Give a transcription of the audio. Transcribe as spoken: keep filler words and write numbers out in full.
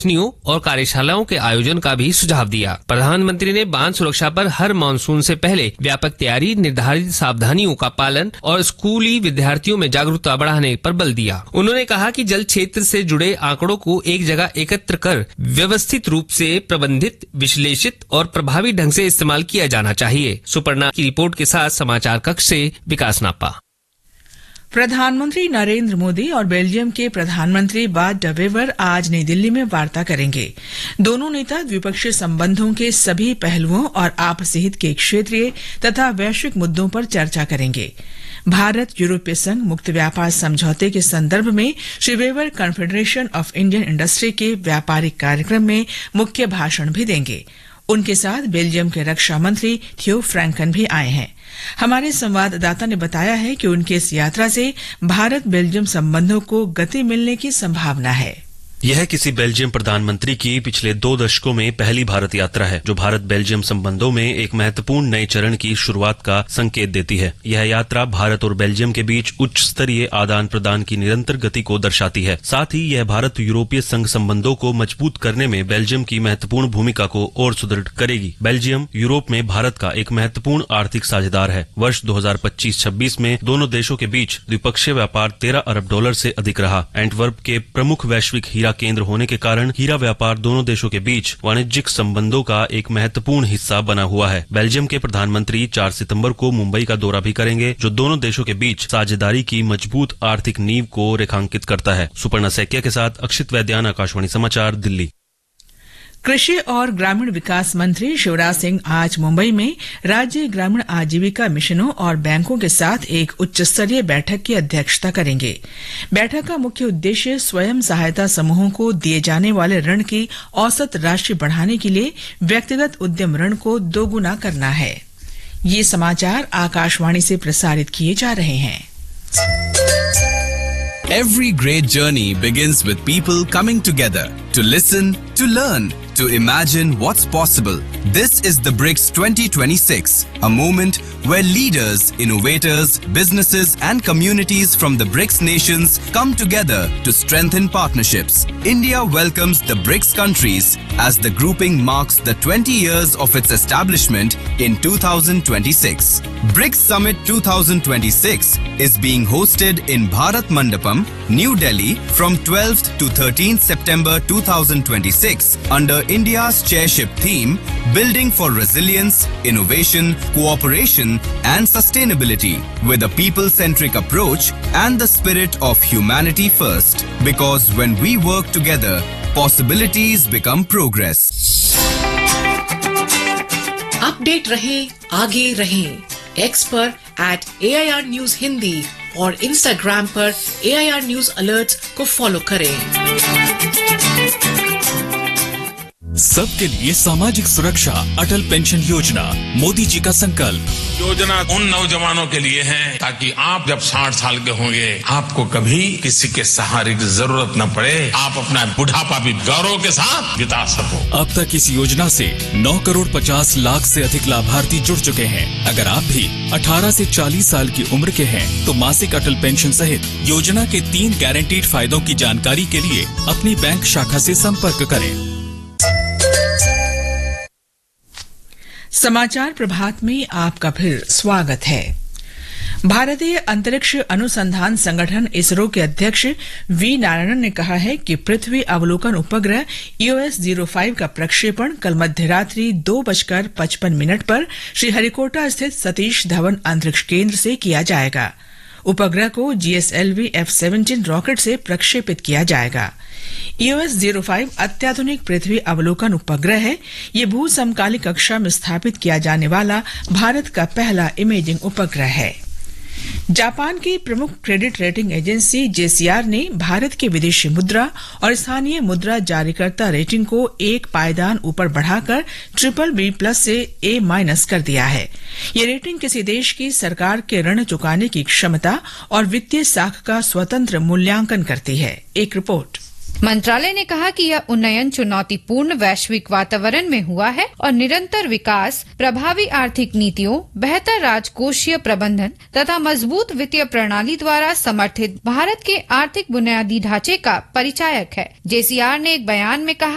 और कार्यशालाओं के आयोजन का भी सुझाव दिया। प्रधानमंत्री ने बांध सुरक्षा पर हर मानसून से पहले व्यापक तैयारी, निर्धारित सावधानियों का पालन और स्कूली विद्यार्थियों में जागरूकता बढ़ाने पर बल दिया। उन्होंने कहा कि जल क्षेत्र से जुड़े आंकड़ों को एक जगह एकत्र कर व्यवस्थित रूप से प्रबंधित, विश्लेषित और प्रभावी ढंग से इस्तेमाल किया जाना चाहिए। सुपर्णा की रिपोर्ट के साथ समाचार कक्ष से विकास नापा। प्रधानमंत्री नरेंद्र मोदी और बेल्जियम के प्रधानमंत्री बार्ट डे वेवर आज नई दिल्ली में वार्ता करेंगे। दोनों नेता द्विपक्षीय संबंधों के सभी पहलुओं और आपसी हित के क्षेत्रीय तथा वैश्विक मुद्दों पर चर्चा करेंगे। भारत यूरोपीय संघ मुक्त व्यापार समझौते के संदर्भ में Shri waiver confederation of Indian industry के व्यापारिक कार्यक्रम में मुख्य भाषण भी देंगे। उनके साथ बेल्जियम के रक्षा मंत्री थियो फ्रैंकन भी आए हैं। हमारे संवाददाता ने बताया है कि उनकी इस यात्रा से भारत बेल्जियम संबंधों को गति मिलने की संभावना है। यह किसी बेल्जियम प्रधानमंत्री की पिछले दो दशकों में पहली भारत यात्रा है, जो भारत बेल्जियम संबंधों में एक महत्वपूर्ण नए चरण की शुरुआत का संकेत देती है। यह यात्रा भारत और बेल्जियम के बीच उच्च स्तरीय आदान प्रदान की निरंतर गति को दर्शाती है। साथ ही यह भारत यूरोपीय संघ संबंधों को मजबूत करने में बेल्जियम की महत्वपूर्ण भूमिका को और सुदृढ़ करेगी। बेल्जियम यूरोप में भारत का एक महत्वपूर्ण आर्थिक साझेदार है। वर्ष दो हजार पच्चीस छब्बीस में दोनों देशों के बीच द्विपक्षीय व्यापार तेरह अरब डॉलर से अधिक रहा। एंटवर्प के प्रमुख वैश्विक हीरा केंद्र होने के कारण हीरा व्यापार दोनों देशों के बीच वाणिज्यिक संबंधों का एक महत्वपूर्ण हिस्सा बना हुआ है। बेल्जियम के प्रधानमंत्री चार सितंबर को मुंबई का दौरा भी करेंगे, जो दोनों देशों के बीच साझेदारी की मजबूत आर्थिक नींव को रेखांकित करता है। सुपर्णा सैकिया के साथ अक्षित वैद्यान, आकाशवाणी समाचार, दिल्ली। कृषि और ग्रामीण विकास मंत्री शिवराज सिंह आज मुंबई में राज्य ग्रामीण आजीविका मिशनों और बैंकों के साथ एक उच्च स्तरीय बैठक की अध्यक्षता करेंगे। बैठक का मुख्य उद्देश्य स्वयं सहायता समूहों को दिए जाने वाले ऋण की औसत राशि बढ़ाने के लिए व्यक्तिगत उद्यम ऋण को दोगुना करना है। ये समाचार आकाशवाणी से प्रसारित किए जा रहे हैं। Every great journey begins with people coming together to listen, to learn, to imagine what's possible. This is the BRICS twenty twenty-six, a moment where leaders, innovators, businesses and communities from the BRICS nations come together to strengthen partnerships. India welcomes the BRICS countries as the grouping marks the twenty years of its establishment in two thousand twenty-six. BRICS Summit twenty twenty-six is being hosted in Bharat Mandapam, New Delhi from twelfth to thirteenth September two thousand twenty-six under India's chairship theme, Building for Resilience, Innovation, Cooperation and Sustainability, with a people-centric approach and the spirit of humanity first. Because when we work together, possibilities become progress. Update रहे, आगे रहे। X पर eight A I R news Hindi और Instagram पर ए I R news alerts को follow करें। सबके लिए सामाजिक सुरक्षा, अटल पेंशन योजना, मोदी जी का संकल्प। योजना उन नौजवानों के लिए है ताकि आप जब साठ साल के होंगे आपको कभी किसी के सहारे की जरूरत न पड़े, आप अपना बुढ़ापा भी गौरव के साथ बिता सको। अब तक इस योजना से नौ करोड़ पचास लाख से अधिक लाभार्थी जुड़ चुके हैं। अगर आप भी अठारह से चालीस साल की उम्र के हैं तो मासिक अटल पेंशन सहित योजना के तीन गारंटीड फायदों की जानकारी के लिए अपनी बैंक शाखा से संपर्क करें। समाचार प्रभात में आपका फिर स्वागत है। भारतीय अंतरिक्ष अनुसंधान संगठन इसरो के अध्यक्ष वी नारायणन ने कहा है कि पृथ्वी अवलोकन उपग्रह ईओएस जीरो फाइव का प्रक्षेपण कल मध्य रात्रि दो बजकर पचपन मिनट पर श्रीहरिकोटा स्थित सतीश धवन अंतरिक्ष केंद्र से किया जाएगा। उपग्रह को जीएसएलवी एफ सेवनटीन रॉकेट से प्रक्षेपित किया जाएगा। ईओएस जीरो फाइव अत्याधुनिक पृथ्वी अवलोकन उपग्रह है। ये भू समकालिक कक्षा में स्थापित किया जाने वाला भारत का पहला इमेजिंग उपग्रह है। जापान की प्रमुख क्रेडिट रेटिंग एजेंसी जेसीआर ने भारत के विदेशी मुद्रा और स्थानीय मुद्रा जारीकर्ता रेटिंग को एक पायदान ऊपर बढ़ाकर ट्रिपल बी प्लस से ए माइनस कर दिया है। ये रेटिंग किसी देश की सरकार के ऋण चुकाने की क्षमता और वित्तीय साख का स्वतंत्र मूल्यांकन करती है। एक रिपोर्ट। मंत्रालय ने कहा कि यह उन्नयन चुनौतीपूर्ण वैश्विक वातावरण में हुआ है और निरंतर विकास, प्रभावी आर्थिक नीतियों, बेहतर राजकोषीय प्रबंधन तथा मजबूत वित्तीय प्रणाली द्वारा समर्थित भारत के आर्थिक बुनियादी ढांचे का परिचायक है। जेसीआर ने एक बयान में कहा